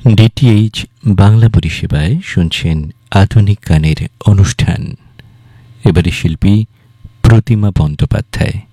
DTH Bangla পরিষেবায় শুনছেন আধুনিক গানের অনুষ্ঠান। এবারে শিল্পী প্রতিমা বন্দ্যোপাধ্যায়।